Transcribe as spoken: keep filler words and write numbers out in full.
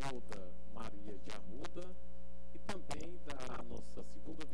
Imelda Maria de Arruda e também da nossa segunda